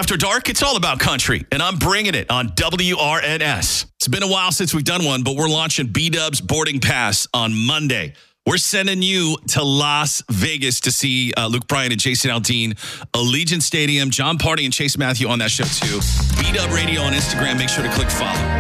After Dark, it's all about country, and I'm bringing it on WRNS. It's been a while since we've done one, but we're launching B-Dub's Boarding Pass on Monday. We're sending you to Las Vegas to see Luke Bryan and Jason Aldean, Allegiant Stadium, John Party and Chase Matthew on that show too. B-Dub Radio on Instagram. Make sure to click follow.